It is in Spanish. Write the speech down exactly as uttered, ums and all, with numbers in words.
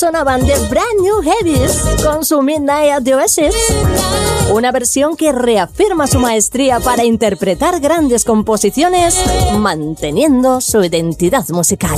sonaban The Brand New Heavies con su Midnight at the Oasis. Una versión que reafirma su maestría para interpretar grandes composiciones, manteniendo su identidad musical.